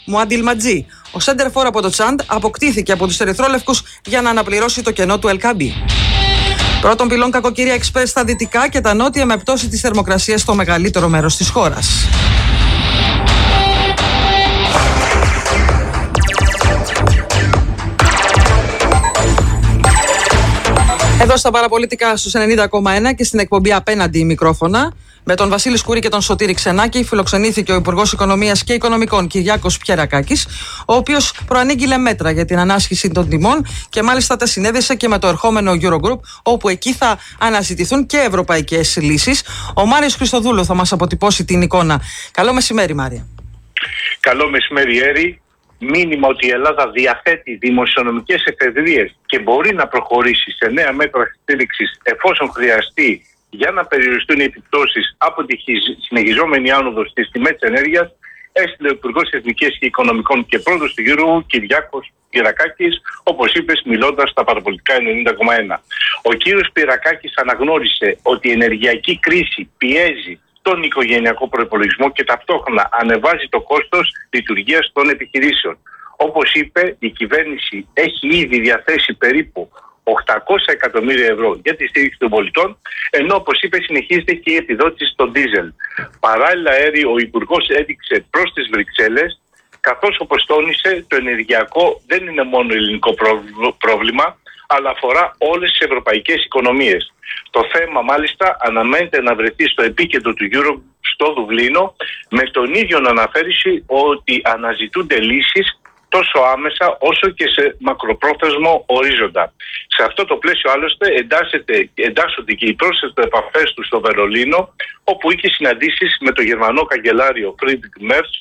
Μουάντι Ιλματζή. Ο σέντερφορ από το Τσάντ αποκτήθηκε από τους ερυθρόλευκους για να αναπληρώσει το κενό του Ελκαμπή. Πρώτον πυλών κακοκαιρία εξπρές στα δυτικά και τα νότια με πτώση της θερμοκρασίας στο μεγαλύτερο μέρος της χώρας. Εδώ στα παραπολιτικά στους 90,1 και στην εκπομπή Απέναντι μικρόφωνα, με τον Βασίλη Σκούρη και τον Σωτήρη Ξενάκη, φιλοξενήθηκε ο Υπουργός Οικονομίας και Οικονομικών Κυριάκος Πιερακάκης, ο οποίος προανήγγειλε μέτρα για την ανάσχηση των τιμών και μάλιστα τα συνέδεσε και με το ερχόμενο Eurogroup, όπου εκεί θα αναζητηθούν και ευρωπαϊκές λύσεις. Ο Μάριος Χριστοδούλου θα μας αποτυπώσει την εικόνα. Καλό μεσημέρι, Μάρια. Καλό μεσημέρι, Έρη. Μήνυμα ότι η Ελλάδα διαθέτει δημοσιονομικές εφεδρίες και μπορεί να προχωρήσει σε νέα μέτρα στήριξης εφόσον χρειαστεί για να περιοριστούν οι επιπτώσεις από τη συνεχιζόμενη άνοδο στις τιμές της ενέργειας, έστειλε ο Υπουργός Εθνικής και Οικονομικών και πρόεδρος του Eurogroup, Κυριάκος Πιερακάκης, όπως είπες, μιλώντας στα παραπολιτικά 90,1. Ο κύριος Πιερακάκης αναγνώρισε ότι η ενεργειακή κρίση πιέζει τον οικογενειακό προϋπολογισμό και ταυτόχρονα ανεβάζει το κόστος λειτουργίας των επιχειρήσεων. Όπως είπε, η κυβέρνηση έχει ήδη διαθέσει περίπου 800 εκατομμύρια ευρώ για τη στήριξη των πολιτών, ενώ όπως είπε συνεχίζεται και η επιδότηση στο ντίζελ. Παράλληλα, ο Υπουργός έδειξε προς τις Βρυξέλλες, καθώς όπως τόνισε, το ενεργειακό δεν είναι μόνο ελληνικό πρόβλημα, αλλά αφορά όλες τις ευρωπαϊκές οικονομίες. Το θέμα μάλιστα αναμένεται να βρεθεί στο επίκεντρο του Euro στο Δουβλίνο, με τον ίδιο να αναφέρει ότι αναζητούνται λύσεις τόσο άμεσα όσο και σε μακροπρόθεσμο ορίζοντα. Σε αυτό το πλαίσιο άλλωστε εντάσσονται και οι πρόσθετες επαφές του στο Βερολίνο, όπου είχε συναντήσεις με τον Γερμανό καγκελάριο Φρίντρικ Μέρτς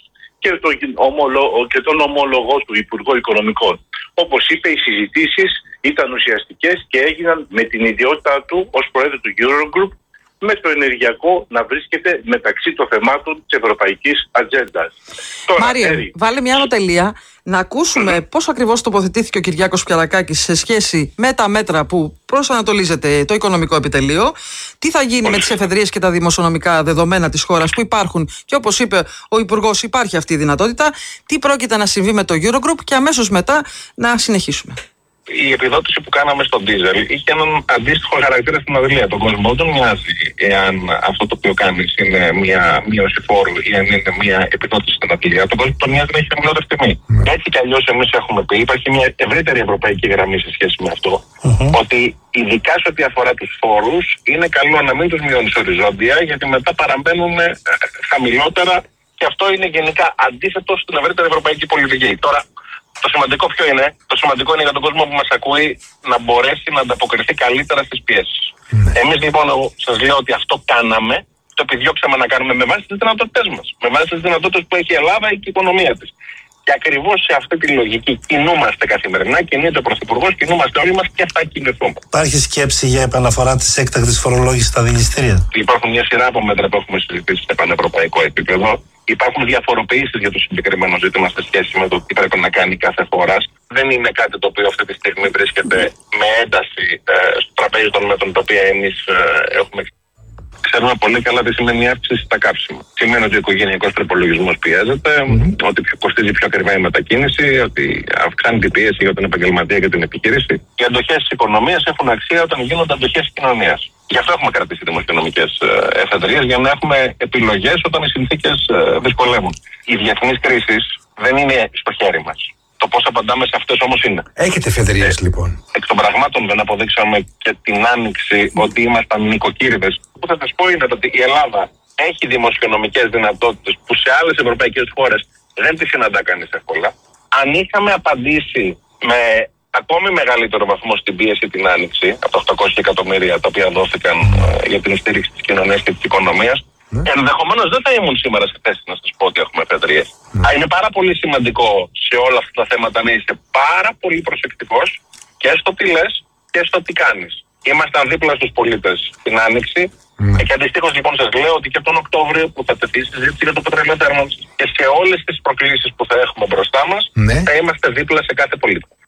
και τον ομόλογό του Υπουργό Οικονομικών. Όπως είπε, οι συζητήσεις ήταν ουσιαστικές και έγιναν με την ιδιότητα του ως πρόεδρο του Eurogroup, με το ενεργειακό να βρίσκεται μεταξύ των θεμάτων της ευρωπαϊκής ατζέντας. Μάρια, βάλε μια ανωτελεία να ακούσουμε πώς ακριβώς τοποθετήθηκε ο Κυριάκος Πιερακάκης σε σχέση με τα μέτρα που προσανατολίζεται το οικονομικό επιτελείο, τι θα γίνει με τις εφεδρίες και τα δημοσιονομικά δεδομένα της χώρας που υπάρχουν και όπως είπε ο Υπουργός υπάρχει αυτή η δυνατότητα, τι πρόκειται να συμβεί με το Eurogroup και αμέσως μετά να συνεχίσουμε. Η επιδότηση που κάναμε στον ντίζελ είχε έναν αντίστοιχο χαρακτήρα στην Αδηλία. Τον κόσμο δεν μοιάζει εάν αυτό το οποίο κάνει είναι μια μείωση φόρου ή αν είναι μια επιδότηση στην Αδηλία. Τον κόσμο τον μοιάζει να έχει χαμηλότερη τιμή. Έτσι κι αλλιώς εμείς έχουμε πει, υπάρχει μια ευρύτερη ευρωπαϊκή γραμμή σε σχέση με αυτό, ότι ειδικά σε ό,τι αφορά τους φόρους είναι καλό να μην τους μειώνεις οριζόντια, γιατί μετά παραμένουν χαμηλότερα και αυτό είναι γενικά αντίθετο στην ευρύτερη ευρωπαϊκή πολιτική. Τώρα, το σημαντικό ποιο είναι? Το σημαντικό είναι για τον κόσμο που μας ακούει να μπορέσει να ανταποκριθεί καλύτερα στις πιέσεις. Εμείς λοιπόν, σας λέω ότι αυτό κάναμε, το επιδιώξαμε να κάνουμε με βάση τις δυνατότητές μας. Με βάση τις δυνατότητες που έχει η Ελλάδα και η οικονομία της. Και ακριβώς σε αυτή τη λογική κινούμαστε καθημερινά, κινείται ο Πρωθυπουργός, κινούμαστε όλοι μας και θα κινηθούμε. Υπάρχει σκέψη για επαναφορά της έκτακτης φορολόγησης στα δηληστήρια? Υπάρχουν μια σειρά από μέτρα που έχουμε συζητήσει σε πανευρωπαϊκό επίπεδο. Υπάρχουν διαφοροποιήσεις για το συγκεκριμένο ζήτημα σε σχέση με το τι πρέπει να κάνει κάθε χώρας. Δεν είναι κάτι το οποίο αυτή τη στιγμή βρίσκεται με ένταση στο τραπέζι των μέτρων τα οποία εμείς έχουμε. Ξέρουμε πολύ καλά τι σημαίνει η αύξηση στα κάψιμα. Σημαίνει ότι ο οικογενειακός προϋπολογισμός πιέζεται, ότι κοστίζει πιο ακριβά η μετακίνηση, ότι αυξάνει την πίεση για τον επαγγελματία και την επιχείρηση. Οι αντοχές της οικονομίας έχουν αξία όταν γίνονται αντοχές της κοινωνίας. Γι' αυτό έχουμε κρατήσει δημοσιονομικές εφεδρίες, για να έχουμε επιλογές όταν οι συνθήκες δυσκολεύουν. Οι διεθνείς κρίσεις δεν είναι στο χέρι μας. Το πώς απαντάμε σε αυτές όμως είναι. Έχετε εφεδρίες λοιπόν? Εκ των πραγμάτων δεν αποδείξαμε και την άνοιξη ότι ήμασταν νοικοκύριδες. Που θα σας πω είναι ότι η Ελλάδα έχει δημοσιονομικές δυνατότητες που σε άλλες ευρωπαϊκές χώρες δεν τις συναντά κανείς εύκολα. Αν είχαμε απαντήσει με ακόμη μεγαλύτερο βαθμό στην πίεση την άνοιξη, από τα 800 εκατομμύρια τα οποία δόθηκαν για την στήριξη της κοινωνίας και της οικονομίας, ενδεχομένως δεν θα ήμουν σήμερα σε θέση να σας πω ότι έχουμε εφεδρίες. Είναι πάρα πολύ σημαντικό σε όλα αυτά τα θέματα να είσαι πάρα πολύ προσεκτικός και στο τι λες και στο τι κάνεις. Ήμασταν δίπλα στους πολίτες την άνοιξη και αντιστοίχως λοιπόν σας λέω ότι και τον Οκτώβριο που θα τεθεί συζήτηση για το πετρέλαιο θέρμανσης και σε όλες τις προκλήσεις που θα έχουμε μπροστά μας θα είμαστε δίπλα σε κάθε πολίτη.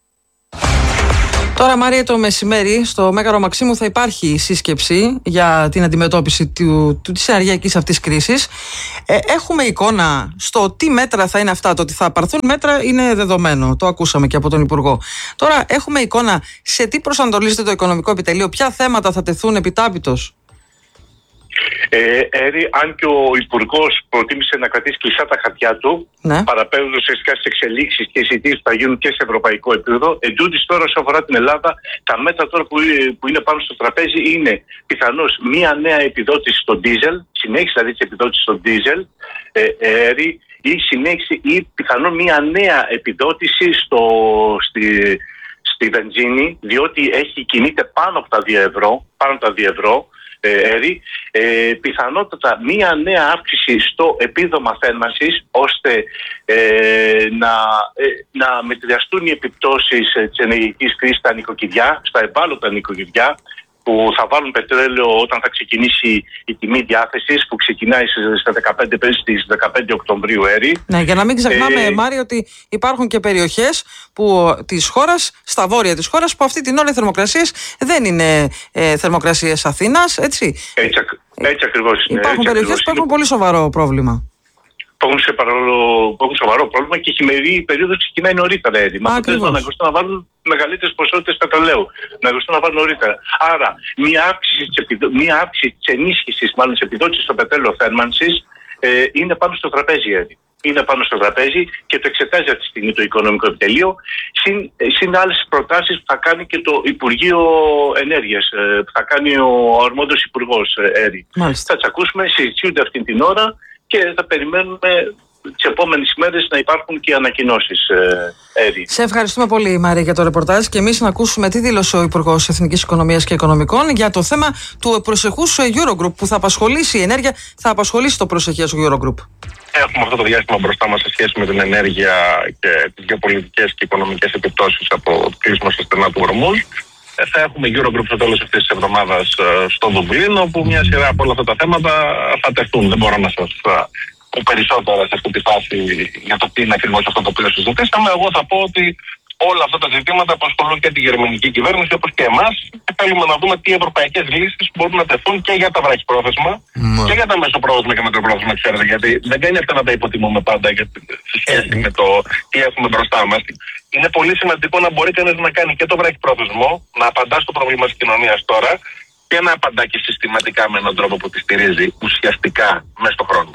Τώρα, Μάρια, το μεσημέρι στο Μέγαρο Μαξίμου θα υπάρχει σύσκεψη για την αντιμετώπιση της ενεργειακής αυτής κρίσης. Έχουμε εικόνα στο τι μέτρα θα είναι αυτά. Το ότι θα πάρθουν μέτρα είναι δεδομένο. Το ακούσαμε και από τον Υπουργό. Τώρα, έχουμε εικόνα σε τι προσανατολίζεται το οικονομικό επιτελείο, ποια θέματα θα τεθούν επιτάπητος. Αν και ο Υπουργός προτίμησε να κρατήσει κλειστά τα χαρτιά του, ναι, παραπέμποντας ουσιαστικά στις εξελίξεις και συζητήσεις που θα γίνουν και σε ευρωπαϊκό επίπεδο, εντούτοις τώρα, όσον αφορά την Ελλάδα, τα μέτρα τώρα που είναι πάνω στο τραπέζι είναι πιθανώς μία νέα επιδότηση στο ντίζελ, συνέχιση δηλαδή της επιδότησης στο ντίζελ, ή συνέχιση ή πιθανόν μία νέα επιδότηση στη βενζίνη, διότι κινείται πάνω από τα 2 ευρώ. Πιθανότατα μία νέα αύξηση στο επίδομα θέρμανσης, ώστε να μετριαστούν οι επιπτώσεις της ενεργειακής κρίσης στα νοικοκυριά, στα ευάλωτα νοικοκυριά, που θα βάλουν πετρέλαιο όταν θα ξεκινήσει η τιμή διάθεσης, που ξεκινάει στις 15 Οκτωβρίου. Ναι, για να μην ξεχνάμε, Μάρη, ότι υπάρχουν και περιοχές της χώρας, στα βόρεια της χώρας, που αυτή την ώρα οι θερμοκρασίες δεν είναι θερμοκρασίες Αθήνας, έτσι. Έτσι ακριβώς. Υπάρχουν περιοχές που έχουν πολύ σοβαρό πρόβλημα. Που έχουν σοβαρό πρόβλημα και η χειμερινή περίοδος ξεκινάει νωρίτερα έτοιμα. Να αναγκαστούν να βάλουν μεγαλύτερες ποσότητες πετρελαίου. Να αναγκαστούν να βάλουν νωρίτερα. Άρα, μία αύξηση της ενίσχυσης, μάλλον της επιδότησης στο πετρέλαιο θέρμανσης, είναι πάνω στο τραπέζι. Είναι πάνω στο τραπέζι και το εξετάζει αυτή τη στιγμή το Οικονομικό Επιτελείο, συν άλλες προτάσεις που θα κάνει και το Υπουργείο Ενέργειας, που θα κάνει ο αρμόδιος Υπουργός. Θα τις ακούσουμε, συζητιούνται αυτή την ώρα. Και θα περιμένουμε τις επόμενες ημέρες να υπάρχουν και ανακοινώσεις. Σε ευχαριστούμε πολύ, Μαρία, για το ρεπορτάζ. Και εμείς να ακούσουμε τι δήλωσε ο Υπουργός Εθνικής Οικονομίας και Οικονομικών για το θέμα του προσεχούς Eurogroup, που θα απασχολήσει η ενέργεια, θα απασχολήσει το προσεχές Eurogroup. Έχουμε αυτό το διάστημα μπροστά μας σε σχέση με την ενέργεια και τις γεωπολιτικές και οικονομικές επιπτώσεις από το κλείσιμο στα στενά του Ορμούζ. Θα έχουμε Eurogroup στο τέλος αυτής της εβδομάδας στο Δουβλίνο, όπου μια σειρά από όλα αυτά τα θέματα θα τεθούν. Δεν μπορώ να σας πω περισσότερα σε αυτή τη φάση για το τι είναι ακριβώς αυτό το οποίο συζητήσαμε. Εγώ θα πω ότι όλα αυτά τα ζητήματα απασχολούν και τη γερμανική κυβέρνηση, όπως και εμάς, και θέλουμε να δούμε τι ευρωπαϊκές λύσεις μπορούν να τεθούν και για τα βραχυπρόθεσμα και για τα μεσοπρόθεσμα και μακροπρόθεσμα, ξέρετε. Γιατί δεν κάνει αυτά να τα υποτιμούμε πάντα σε σχέση με το τι έχουμε μπροστά μας. Είναι πολύ σημαντικό να μπορεί κανείς να κάνει και το βραχυπρόθεσμο, να απαντά στο πρόβλημα της κοινωνίας τώρα και να απαντά και συστηματικά με έναν τρόπο που τη στηρίζει ουσιαστικά μέσα στον χρόνο.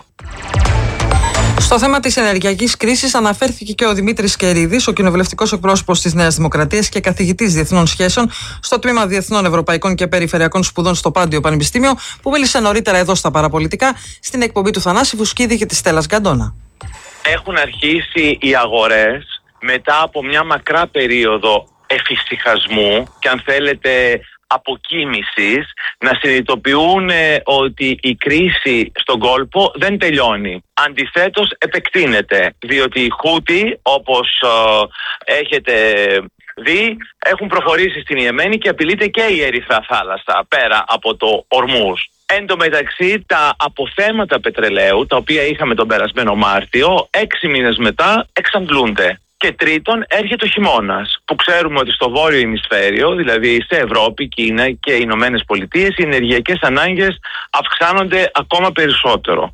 Στο θέμα της ενεργειακής κρίσης αναφέρθηκε και ο Δημήτρης Κερίδης, ο κοινοβουλευτικός εκπρόσωπος της Νέας Δημοκρατίας και καθηγητής Διεθνών Σχέσεων στο Τμήμα Διεθνών Ευρωπαϊκών και Περιφερειακών Σπουδών στο Πάντιο Πανεπιστήμιο, που μίλησε νωρίτερα εδώ στα Παραπολιτικά, στην εκπομπή του Θανάση Βουσκίδη και της Στέλλας Γκαντόνα. Έχουν αρχίσει οι αγορές μετά από μια μακρά περίοδο εφησυχασμού και, αν θέλετε, αποκοίμησης, να συνειδητοποιούν ότι η κρίση στον κόλπο δεν τελειώνει. Αντιθέτως επεκτείνεται, διότι οι Χούτι, όπως έχετε δει, έχουν προχωρήσει στην Ιεμένη και απειλείται και η Ερυθρά Θάλασσα πέρα από το Ορμούζ. Εν τω μεταξύ, τα αποθέματα πετρελαίου, τα οποία είχαμε τον περασμένο Μάρτιο, 6 μήνες μετά εξαντλούνται. Και τρίτον, έρχεται ο χειμώνας, που ξέρουμε ότι στο βόρειο ημισφαίριο, δηλαδή σε Ευρώπη, Κίνα και οι Ηνωμένες Πολιτείες, οι ενεργειακές ανάγκες αυξάνονται ακόμα περισσότερο.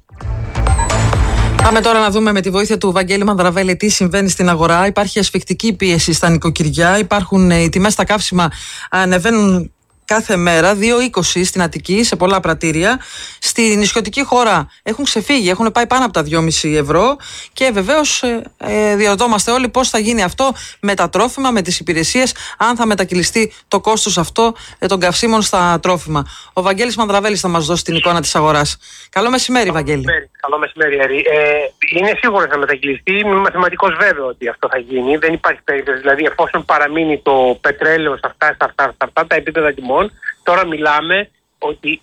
Πάμε τώρα να δούμε με τη βοήθεια του Βαγγέλη Μανδραβέλη τι συμβαίνει στην αγορά. Υπάρχει ασφικτική πίεση στα νοικοκυριά, οι τιμές στα καύσιμα ανεβαίνουν κάθε μέρα, 2,20 στην Αττική, σε πολλά πρατήρια. Στη νησιωτική χώρα έχουν ξεφύγει, έχουν πάει πάνω από τα 2,5 ευρώ και βεβαίως διαρωτόμαστε όλοι πώς θα γίνει αυτό με τα τρόφιμα, με τις υπηρεσίες, αν θα μετακυλιστεί το κόστος αυτό των καυσίμων στα τρόφιμα. Ο Βαγγέλης Μανδραβέλης θα μας δώσει την εικόνα της αγοράς. Καλό μεσημέρι, Βαγγέλη. Καλό μεσημέρι, Έρη. Είναι σίγουρο να μετακυλιστεί. Είμαι μαθηματικός βέβαιο ότι αυτό θα γίνει. Δεν υπάρχει περίπτωση. Δηλαδή, εφόσον παραμείνει το πετρέλαιο σε αυτά τα επίπεδα τιμών, τώρα μιλάμε ότι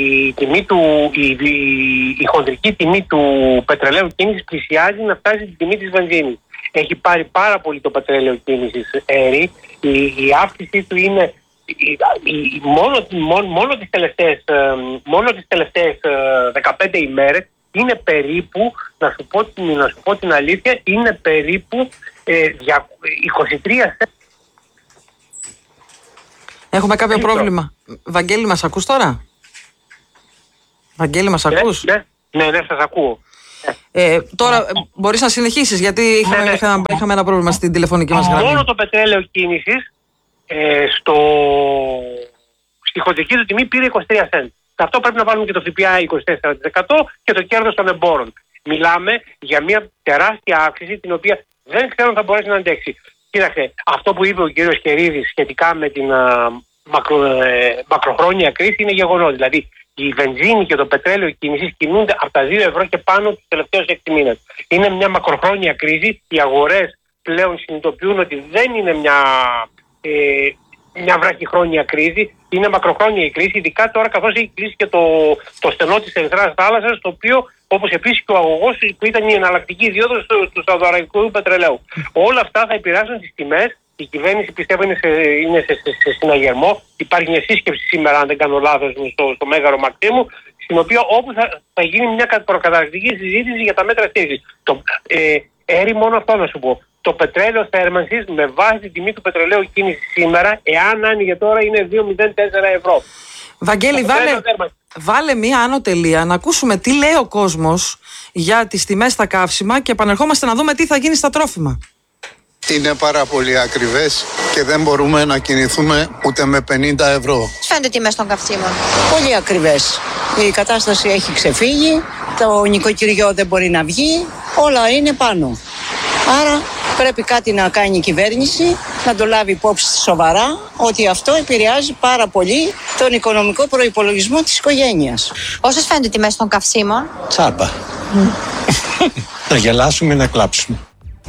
η χοντρική τιμή του πετρελαίου κίνησης πλησιάζει να φτάσει την τιμή της βενζίνης. Έχει πάρει πάρα πολύ το πετρέλαιο κίνησης, Έρη. Η αύξησή του είναι μόνο τις τελευταίες 15 ημέρες είναι περίπου, να σου πω την αλήθεια, είναι περίπου 23 cents Έχουμε κάποιο πρόβλημα. Βαγγέλη, μας ακούς τώρα? Βαγγέλη, μας ακούς? Ναι, σας ακούω. Τώρα μπορείς να συνεχίσεις, γιατί είχαμε ένα πρόβλημα στην τηλεφωνική μας γραμμή. Μόνο το πετρέλαιο κίνησης στη χοντρική του τιμή πήρε 23 cents. Αυτό πρέπει να βάλουμε και το ΦΠΑ 24% και το κέρδος των εμπόρων. Μιλάμε για μια τεράστια αύξηση την οποία δεν ξέρω αν θα μπορέσει να αντέξει. Κοίταξε, αυτό που είπε ο κ. Κερίδης σχετικά με την μακροχρόνια κρίση είναι γεγονός. Δηλαδή η βενζίνη και το πετρέλαιο κίνησης κινούνται από τα 2 ευρώ και πάνω τους τελευταίους 6 μήνες. Είναι μια μακροχρόνια κρίση. Οι αγορές πλέον συνειδητοποιούν ότι δεν είναι μια βραχυχρόνια κρίση, είναι μακροχρόνια η κρίση, ειδικά τώρα καθώς έχει κλείσει και το στενό της Ερυθράς Θάλασσας, το οποίο, όπως επίσης και ο αγωγός που ήταν η εναλλακτική διόδος του σαουδαραβικού πετρελαίου. Όλα αυτά θα επηρεάσουν τις τιμές. Η κυβέρνηση πιστεύω είναι σε συναγερμό. Υπάρχει μια σύσκεψη σήμερα, αν δεν κάνω λάθος, στο Μέγαρο Μαξίμου, στην οποία όπου θα γίνει μια προκαταρκτική συζήτηση για τα μέτρα στήριξης. Έρη μόνο αυτό να σου πω. Το πετρέλαιο θέρμανσης με βάση τη τιμή του πετρελαίου κίνησης σήμερα, εάν άνοιγε τώρα, είναι 2,04 ευρώ. Βαγγέλη, βάλε μία άνω τελεία να ακούσουμε τι λέει ο κόσμος για τις τιμές στα καύσιμα και επανερχόμαστε να δούμε τι θα γίνει στα τρόφιμα. Είναι πάρα πολύ ακριβές και δεν μπορούμε να κινηθούμε ούτε με 50 ευρώ. Φαίνονται τιμές των καυσίμων. Πολύ ακριβές. Η κατάσταση έχει ξεφύγει, το νοικοκυριό δεν μπορεί να βγει, όλα είναι πάνω. Άρα πρέπει κάτι να κάνει η κυβέρνηση, να το λάβει υπόψη σοβαρά, ότι αυτό επηρεάζει πάρα πολύ τον οικονομικό προϋπολογισμό της οικογένειας. Πόσες φαίνονται τιμές των καυσίμων? Τσάπα. Να γελάσουμε, να κλάψουμε.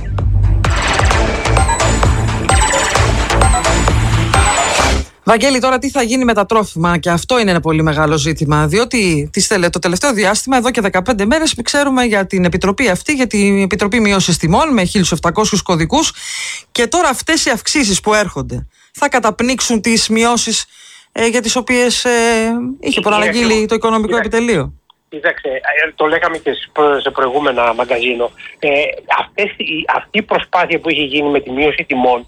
Βαγγέλη, τώρα τι θα γίνει με τα τρόφιμα, και αυτό είναι ένα πολύ μεγάλο ζήτημα, διότι το τελευταίο διάστημα, εδώ και 15 μέρες, ξέρουμε για την επιτροπή αυτή, για την Επιτροπή Μείωσης Τιμών με 1.700 κωδικούς, και τώρα αυτές οι αυξήσεις που έρχονται θα καταπνίξουν τις μειώσεις για τις οποίες είχε προαναγγείλει το Οικονομικό Επιτελείο. Κοίταξε, το λέγαμε και σε προηγούμενα μαγκαζίνο. Αυτή η προσπάθεια που έχει γίνει με τη μείωση τιμών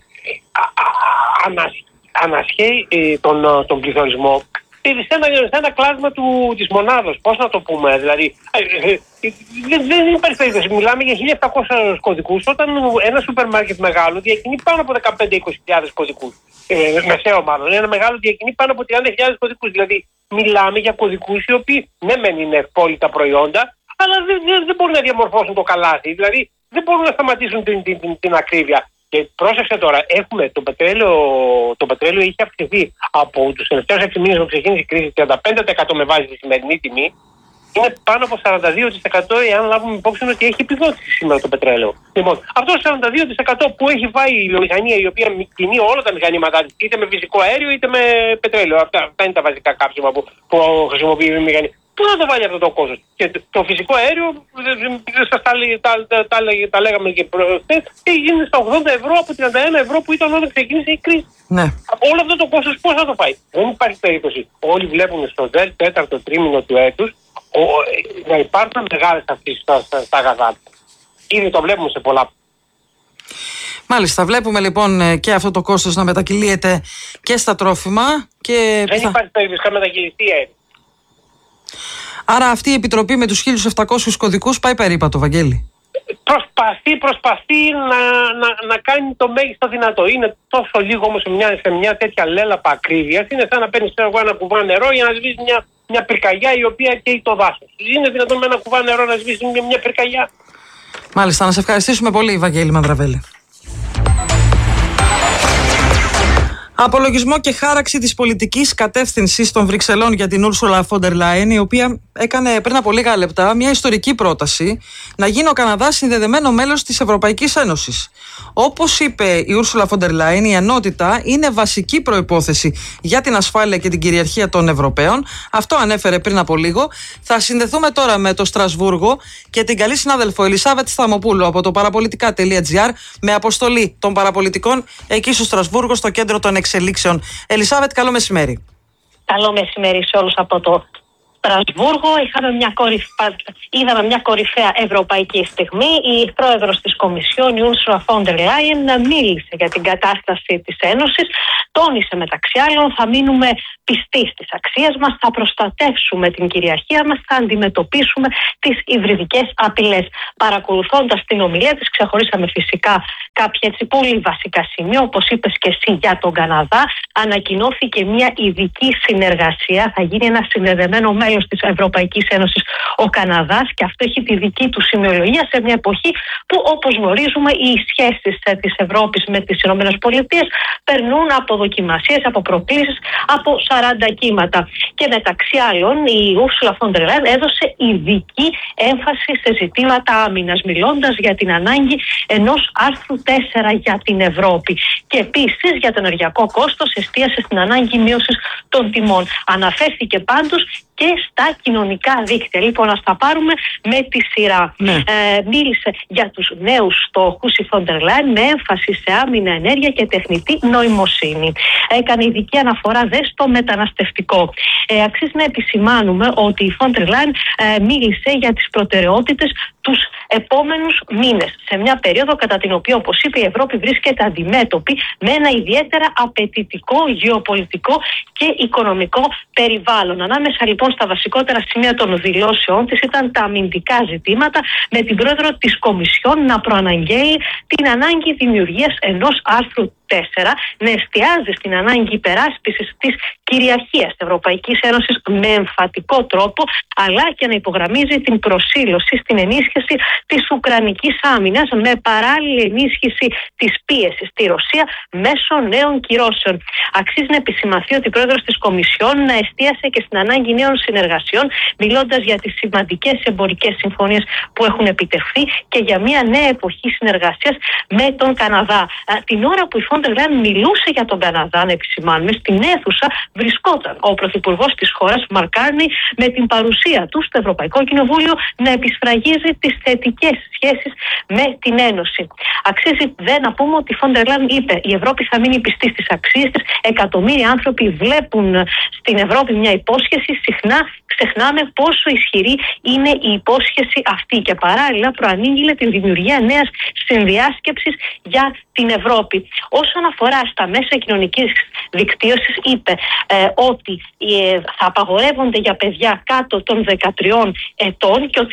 ανασχέει τον πληθωρισμό σε ένα κλάσμα της μονάδος. Πώς να το πούμε, δηλαδή δεν υπάρχει περίπτωση. Μιλάμε για 1.700 κωδικούς, όταν ένα σούπερ μάρκετ μεγάλο διακινεί πάνω από 15-20.000 κωδικούς. Μεσαίο μάλλον. Ένα μεγάλο διακινεί πάνω από 30.000 κωδικούς. Δηλαδή μιλάμε για κωδικούς οι οποίοι ναι μεν είναι ευπόλυτα προϊόντα, αλλά δεν μπορούν να διαμορφώσουν το καλάθι. Δηλαδή δεν μπορούν να σταματήσουν την ακρίβεια. Και πρόσεξε τώρα, έχουμε το πετρέλαιο έχει αυξηθεί από τους τελευταίους 6 μήνες που ξεκίνησε η κρίση 35% με βάση τη σημερινή τιμή. Είναι πάνω από 42% εάν λάβουμε υπόψη ότι έχει επιδότηση σήμερα το πετρέλαιο. Λοιπόν, αυτό το 42% που έχει φάει η βιομηχανία, η οποία κινεί όλα τα μηχανήματά της, είτε με φυσικό αέριο είτε με πετρέλαιο. Αυτά είναι τα βασικά κάψιμα που χρησιμοποιεί η βιομηχανία. Πού θα το βάλει αυτό το κόστος? Και το φυσικό αέριο, σας τα λέγαμε και προχθές, έγινε στα 80 ευρώ από 31 ευρώ που ήταν όταν ξεκίνησε η κρίση. Ναι. Όλο αυτό το κόστος πώς θα το φάει? Δεν υπάρχει περίπτωση. Όλοι βλέπουν στο 4ο τρίμηνο του έτους να υπάρχουν μεγάλες αυξήσεις στα αγαθά. Ήδη το βλέπουμε σε πολλά. Μάλιστα, βλέπουμε λοιπόν και αυτό το κόστος να μετακυλίεται και στα τρόφιμα. Και δεν υπάρχει περίπτωση να μετακυλιστεί. Άρα αυτή η επιτροπή με τους 1.700 κωδικούς πάει περίπατο, Βαγγέλη. Προσπαθεί να κάνει το μέγιστο δυνατό. Είναι τόσο λίγο όμως σε μια τέτοια λέλαπα ακρίβειας. Είναι σαν να παίρνεις ένα κουβά νερό για να σβήσεις μια πυρκαγιά η οποία καίει το δάσος. Είναι δυνατόν με ένα κουβά νερό να σβήσεις μια πυρκαγιά? Μάλιστα, να σε ευχαριστήσουμε πολύ, Βαγγέλη Μανδραβέλη. Απολογισμό και χάραξη της πολιτικής κατεύθυνσης των Βρυξελών για την Ursula von der Leyen, η οποία έκανε πριν από λίγα λεπτά μια ιστορική πρόταση να γίνει ο Καναδάς συνδεδεμένο μέλος της Ευρωπαϊκής Ένωσης. Όπως είπε η Ursula von der Leyen, η ενότητα είναι βασική προϋπόθεση για την ασφάλεια και την κυριαρχία των Ευρωπαίων. Αυτό ανέφερε πριν από λίγο. Θα συνδεθούμε τώρα με το Στρασβούργο και την καλή συνάδελφο Ελισάβετ Σταμοπούλου από το παραπολιτικά.gr με αποστολή των παραπολιτικών εκεί στο Στρασβούργο, στο κέντρο των εξελίξεων. Ελισάβετ, καλό μεσημέρι. Καλό μεσημέρι σε όλους από το Στρασβούργο είδαμε μια κορυφαία ευρωπαϊκή στιγμή. Η πρόεδρος της Κομισιόν, η Ursula von der Leyen, μίλησε για την κατάσταση της Ένωσης. Τόνισε μεταξύ άλλων: θα μείνουμε πιστοί στις αξίες μας, θα προστατεύσουμε την κυριαρχία μας, θα αντιμετωπίσουμε τις υβριδικές απειλές. Παρακολουθώντας την ομιλία της, ξεχωρίσαμε φυσικά κάποια πολύ βασικά σημεία. Όπως είπες και εσύ για τον Καναδά, ανακοινώθηκε μια ειδική συνεργασία. Θα γίνει ένα συνδεδεμένο μέλος της Ευρωπαϊκής Ένωσης ο Καναδάς, και αυτό έχει τη δική του σημειολογία σε μια εποχή που, όπως γνωρίζουμε, οι σχέσεις της Ευρώπης με τις ΗΠΑ περνούν από δοκιμασίες, από προκλήσεις, από 40 κύματα. Και μεταξύ άλλων, η Ursula von der Leyen έδωσε ειδική έμφαση σε ζητήματα άμυνας, μιλώντας για την ανάγκη ενός άρθρου 4 για την Ευρώπη. Και επίσης για το ενεργειακό κόστος εστίασε στην ανάγκη μείωσης των τιμών. Αναφέρθηκε πάντως και στα κοινωνικά δίκτυα. Λοιπόν, να τα πάρουμε με τη σειρά. Μίλησε για τους νέους στόχους η Von der Leyen με έμφαση σε άμυνα, ενέργεια και τεχνητή νοημοσύνη. Έκανε ειδική αναφορά στο μεταναστευτικό. Αξίζει να επισημάνουμε ότι η Von der Leyen μίλησε για τις προτεραιότητες τους επόμενους μήνες, σε μια περίοδο κατά την οποία, όπως είπε, η Ευρώπη βρίσκεται αντιμέτωπη με ένα ιδιαίτερα απαιτητικό γεωπολιτικό και οικονομικό περιβάλλον. Ανάμεσα λοιπόν στα βασικότερα σημεία των δηλώσεών της ήταν τα αμυντικά ζητήματα, με την πρόεδρο της Κομισιόν να προαναγγέλει την ανάγκη δημιουργίας ενός άρθρου 4, να εστιάζει στην ανάγκη υπεράσπισης της κυριαρχίας της Ευρωπαϊκής Ένωσης με εμφατικό τρόπο, αλλά και να υπογραμμίζει την προσήλωση στην ενίσχυση της Ουκρανικής άμυνας, με παράλληλη ενίσχυση της πίεσης στη Ρωσία μέσω νέων κυρώσεων. Αξίζει να επισημανθεί ότι η πρόεδρος της Κομισιόν εστίασε και στην ανάγκη νέων συνεργασιών, μιλώντας για τις σημαντικές εμπορικές συμφωνίες που έχουν επιτευχθεί και για μια νέα εποχή συνεργασίας με τον Καναδά. Την ώρα που η Von der Leyen μιλούσε για τον Καναδά, να επισημάνουμε, στην αίθουσα βρισκόταν ο πρωθυπουργός της χώρας, Mark Carney, με την παρουσία του στο Ευρωπαϊκό Κοινοβούλιο να επισφραγίζει τις θετικές σχέσεις με την Ένωση. Αξίζει να πούμε ότι η Von der Leyen είπε: η Ευρώπη θα μείνει πιστή στις αξίες της. Εκατομμύρια άνθρωποι βλέπουν στην Ευρώπη μια υπόσχεση. Συχνά ξεχνάμε πόσο ισχυρή είναι η υπόσχεση αυτή, και παράλληλα προανήγγειλε την δημιουργία νέας συνδιάσκεψης για την Ευρώπη. Όσον αφορά στα μέσα κοινωνικής δικτύωσης, είπε ότι θα απαγορεύονται για παιδιά κάτω των 13 ετών και ότι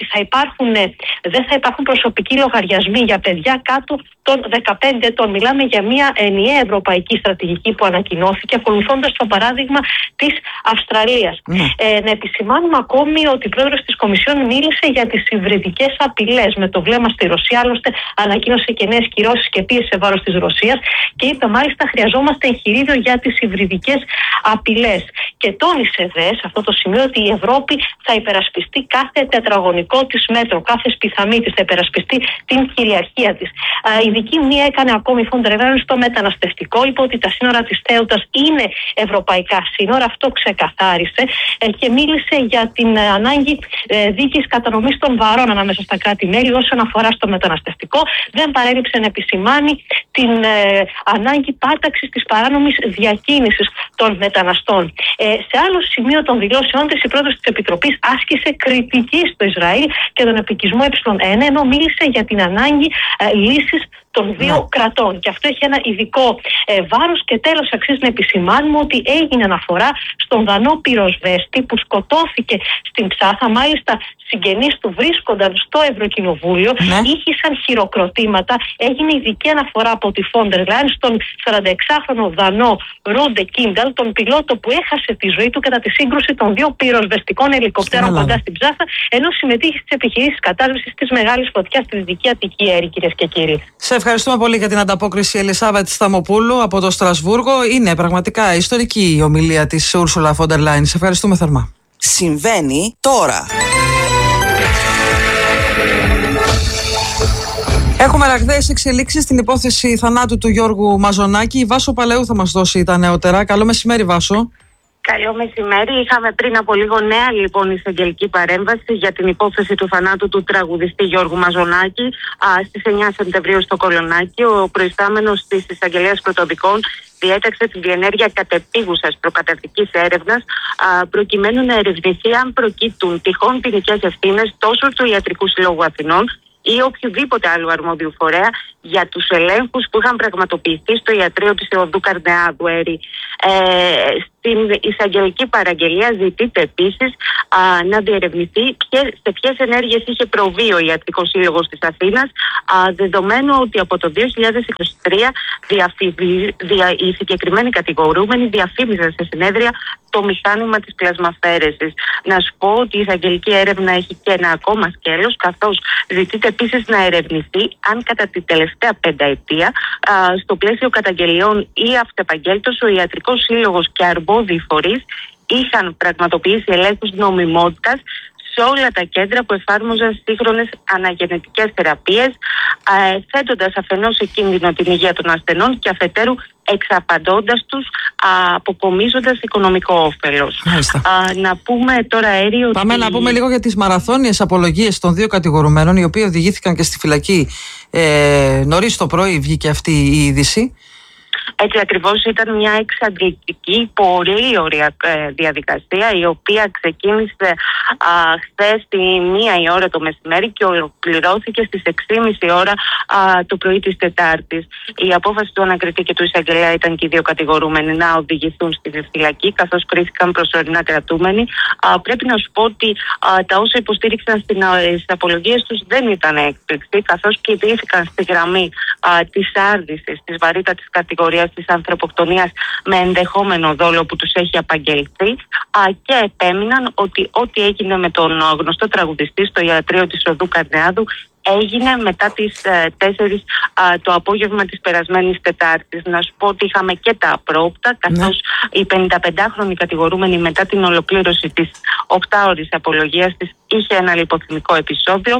δεν θα υπάρχουν προσωπικοί λογαριασμοί για παιδιά κάτω των 15 ετών. Μιλάμε για μια ενιαία ευρωπαϊκή στρατηγική που ανακοινώθηκε, ακολουθώντας το παράδειγμα της Αυστραλίας. Να επισημάνουμε ακόμη ότι η πρόεδρος της Κομισιόν μίλησε για τις υβριδικές απειλές με το βλέμμα στη Ρωσία. Άλλωστε, ανακοίνωσε και νέες κυρώσεις και πίεση σε βάρος της Ρωσίας, και είπε μάλιστα: χρειαζόμαστε εγχειρίδιο για τις υβριδικές απειλές. Και τόνισε σε αυτό το σημείο ότι η Ευρώπη θα υπερασπιστεί κάθε τετραγωνικό της μέτρο, κάθε σπιθαμή της, θα υπερασπιστεί την κυριαρχία της. Ειδική μία έκανε ακόμη η Von der Leyen στο μεταναστευτικό. Είπε ότι τα σύνορα της Θέουτας είναι ευρωπαϊκά σύνορα. Αυτό ξεκαθάρισε, και μίλησε για την ανάγκη δίκης κατανομής των βαρών ανάμεσα στα κράτη-μέλη όσον αφορά στο μεταναστευτικό. Δεν παρέλειψε να επισημάνει την ανάγκη πάταξης της παράνομης διακίνησης των μεταναστών. Σε άλλο σημείο των δηλώσεών της, η πρόεδρος της Επιτροπής άσκησε κριτική στο Ισραήλ και τον επικισμό ε1, ενώ μίλησε για την ανάγκη λύσης των δύο κρατών. Και αυτό έχει ένα ειδικό βάρος. Και τέλος, αξίζει να επισημάνουμε ότι έγινε αναφορά στον Δανό πυροσβέστη που σκοτώθηκε στην Ψάθα. Μάλιστα, συγγενείς του βρίσκονταν στο Ευρωκοινοβούλιο, ήχησαν χειροκροτήματα. Έγινε ειδική αναφορά από τη Von der Leyen στον 46χρονο Δανό Ρούντε Κίνταλ, τον πιλότο που έχασε τη ζωή του κατά τη σύγκρουση των δύο πυροσβεστικών ελικοπτέρων κοντά στην Ψάθα, ενώ συμμετείχε στις επιχειρήσεις κατάσβεσης της μεγάλης φωτιάς στη Δυτική Αττική Έρη, κυρίες και κύριοι. Σε ευχαριστούμε πολύ για την ανταπόκριση, Ελισάβετ Σταμοπούλου από το Στρασβούργο. Είναι πραγματικά ιστορική η ομιλία της Ursula von der Leyen. Σε ευχαριστούμε θερμά. Συμβαίνει τώρα. Έχουμε ραγδαίες εξελίξεις στην υπόθεση θανάτου του Γιώργου Μαζονάκη. Η Βάσο Παλαιού θα μας δώσει τα νεότερα. Καλό μεσημέρι, Βάσο. Καλό μεσημέρι. Είχαμε πριν από λίγο νέα λοιπόν εισαγγελική παρέμβαση για την υπόθεση του θανάτου του τραγουδιστή Γιώργου Μαζονάκη στις 9 Σεπτεμβρίου στο Κολονάκι. Ο προϊστάμενος της Εισαγγελίας Πρωτοδικών διέταξε την διενέργεια κατεπίγουσας προκαταρκτικής έρευνας προκειμένου να ερευνηθεί αν προκύπτουν τυχόν ποινικές ευθύνες τόσο του Ιατρικού Συλλόγου Αθηνών ή οποιοδήποτε άλλου αρμόδιου φορέα για τους ελέγχους που είχαν πραγματοποιηθεί στο ιατρείο της Οδού Καρνεάδου. Στην εισαγγελική παραγγελία ζητείται επίσης να διερευνηθεί σε ποιες ενέργειες είχε προβεί ο Ιατρικός Σύλλογος της Αθήνας, δεδομένου ότι από το 2023 οι συγκεκριμένοι κατηγορούμενοι διαφήμιζαν σε συνέδρια το μηχάνημα της πλασμαφέρεσης. Να σου πω ότι η εισαγγελική έρευνα έχει και ένα ακόμα σκέλος, καθώς ζητείται επίσης να ερευνηθεί αν κατά την τελευταία πενταετία στο πλαίσιο καταγγελιών ή αυτεπαγγέλτος ο Ιατρικός Σύλλογος και αρμόδιοι φορείς είχαν πραγματοποιήσει ελέγχους νομιμότητας σε όλα τα κέντρα που εφάρμοζαν σύγχρονες αναγενετικές θεραπείες, θέτοντας αφενός σε κίνδυνο την υγεία των ασθενών και αφετέρου εξαπαντώντας τους, αποκομίζοντας οικονομικό όφελος. Να πούμε τώρα, Έρη, Πάμε να πούμε λίγο για τις μαραθώνιες απολογίες των δύο κατηγορουμένων, οι οποίοι οδηγήθηκαν και στη φυλακή νωρίς το πρωί. Βγήκε αυτή η είδηση. Έτσι ακριβώς, ήταν μια εξαντλητική, πολύ ωραία διαδικασία, η οποία ξεκίνησε χθες τη 1 η ώρα το μεσημέρι και ολοκληρώθηκε στις 6.30 ώρα το πρωί της Τετάρτης. Η απόφαση του ανακριτή και του εισαγγελέα ήταν και οι δύο κατηγορούμενοι να οδηγηθούν στη φυλακή, καθώς κρίθηκαν προσωρινά κρατούμενοι. Πρέπει να σου πω ότι τα όσα υποστήριξαν στις απολογίες τους δεν ήταν έκπληξη, καθώς και ιδρύθηκαν στη γραμμή της άρνησης, της βαρύτατης κατηγορίας της ανθρωποκτονίας με ενδεχόμενο δόλο που τους έχει απαγγελθεί, και επέμειναν ότι ό,τι έγινε με τον γνωστό τραγουδιστή στο ιατρείο της Οδού Καρνεάδου έγινε μετά τις 4 το απόγευμα της περασμένης Τετάρτης. Να σου πω ότι είχαμε και τα απρόοπτα, καθώς η 55χρονη κατηγορούμενη μετά την ολοκλήρωση της 8ωρης απολογίας της είχε ένα λιποθυμικό επεισόδιο.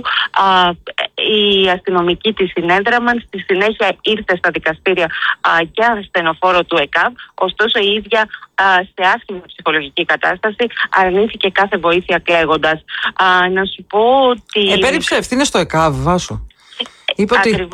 Οι αστυνομικοί της συνέδραμαν, στη συνέχεια ήρθε στα δικαστήρια και ασθενοφόρο του ΕΚΑΒ, ωστόσο η ίδια σε άσχημη ψυχολογική κατάσταση αρνήθηκε κάθε βοήθεια κλαίγοντας. Να σου πω ότι... Επέριψε ευθύνες στο ΕΚΑΒ, Βάσο. Είπε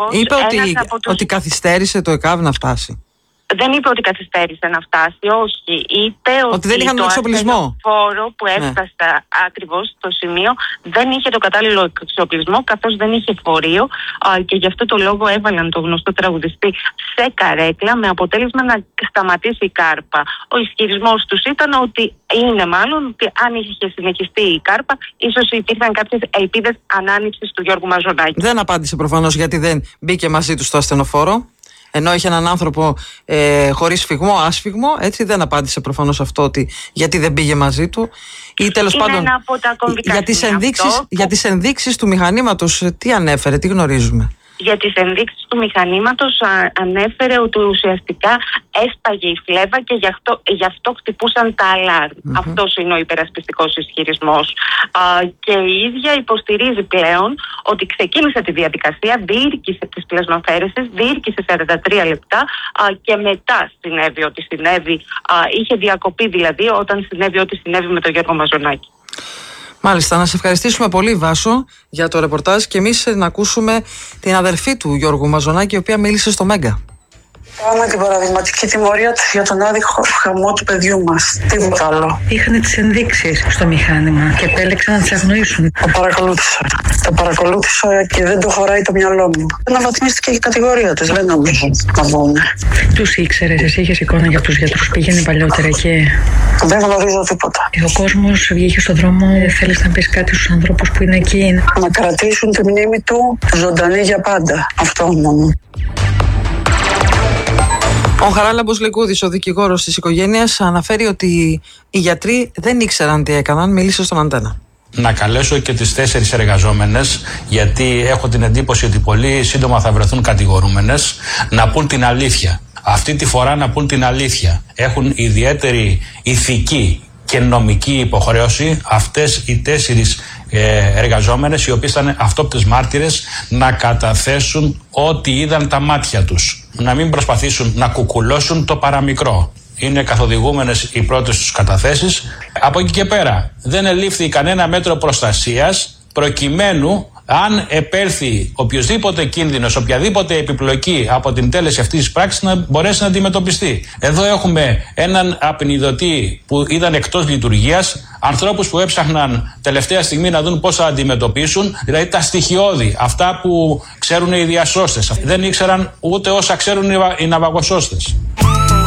ότι καθυστέρησε το ΕΚΑΒ να φτάσει. Δεν είπε ότι καθυστέρησε να φτάσει, όχι. Είπε ότι δεν είχαν το εξοπλισμό. Φόρο που έφτασε ακριβώς στο σημείο δεν είχε το κατάλληλο εξοπλισμό, καθώς δεν είχε φορείο, και γι' αυτό το λόγο έβαλαν τον γνωστό τραγουδιστή σε καρέκλα με αποτέλεσμα να σταματήσει η κάρπα. Ο ισχυρισμός τους ήταν ότι ότι αν είχε συνεχιστεί η κάρπα, ίσως υπήρχαν κάποιες ελπίδες ανάνυψης του Γιώργου Μαζονάκη. Δεν απάντησε προφανώς γιατί δεν μπήκε μαζί του στο ασθενοφόρο. Ενώ είχε έναν άνθρωπο χωρίς φυγμό, άσφυγμο, έτσι δεν απάντησε προφανώς αυτό ότι γιατί δεν πήγε μαζί του. Ή τέλος πάντων για τις ενδείξεις του μηχανήματος, τι ανέφερε, τι γνωρίζουμε. Για τις ενδείξεις του μηχανήματος ανέφερε ότι ουσιαστικά έσπαγε η φλέβα και γι' αυτό χτυπούσαν τα αλάρμ. Αυτός είναι ο υπερασπιστικός ισχυρισμός. Και η ίδια υποστηρίζει πλέον ότι ξεκίνησε τη διαδικασία, διήρκησε τις πλασμαφέρεσες, διήρκησε 43 λεπτά και μετά συνέβη ό,τι συνέβη. Είχε διακοπεί δηλαδή όταν συνέβη ό,τι συνέβη με τον Γιώργο Μαζονάκη. Μάλιστα, να σε ευχαριστήσουμε πολύ, Βάσο, για το ρεπορτάζ και εμείς να ακούσουμε την αδερφή του Γιώργου Μαζονάκη, η οποία μίλησε στο Μέγκα. Κάναμε την παραδειγματική τιμωρία του για τον άδικο χαμό του παιδιού μας. Τίποτα άλλο. Είχαν τις ενδείξεις στο μηχάνημα και επέλεξαν να τις αγνοήσουν. Τα παρακολούθησα και δεν το χωράει το μυαλό μου. Αναβαθμίστηκε η κατηγορία τους, δεν νομίζω να βγουν. Τους ήξερες, εσύ είχες εικόνα για τους γιατρούς, πήγαινε παλιότερα και... Δεν γνωρίζω τίποτα. Ο κόσμος βγήκε στον δρόμο, θέλεις να πεις κάτι στους ανθρώπους που είναι εκεί? Να κρατήσουν τη μνήμη του ζωντανή για πάντα. Αυτό μόνο. Ο Χαράλαμπος Λεκούδης, ο δικηγόρος της οικογένειας, αναφέρει ότι οι γιατροί δεν ήξεραν τι έκαναν. Μίλησε στον Αντένα. Να καλέσω και τις 4 εργαζόμενες, γιατί έχω την εντύπωση ότι πολύ σύντομα θα βρεθούν κατηγορούμενες, να πούν την αλήθεια. Αυτή τη φορά να πούν την αλήθεια. Έχουν ιδιαίτερη ηθική και νομική υποχρέωση αυτές οι 4 εργαζόμενες, οι οποίες ήταν αυτόπτες μάρτυρες, να καταθέσουν ό,τι είδαν τα μάτια τους. Να μην προσπαθήσουν να κουκουλώσουν το παραμικρό. είναι καθοδηγούμενες οι πρώτες τους καταθέσεις. Από εκεί και πέρα δεν ελήφθη κανένα μέτρο προστασίας προκειμένου αν επέλθει οποιοδήποτε κίνδυνος, οποιαδήποτε επιπλοκή από την τέλεση αυτής της πράξης να μπορέσει να αντιμετωπιστεί. Εδώ έχουμε έναν απεινιδωτή που ήταν εκτός λειτουργίας, ανθρώπους που έψαχναν τελευταία στιγμή να δουν πώς θα αντιμετωπίσουν, δηλαδή τα στοιχειώδη, αυτά που ξέρουν οι διασώστες. Δεν ήξεραν ούτε όσα ξέρουν οι ναυαγοσώστες.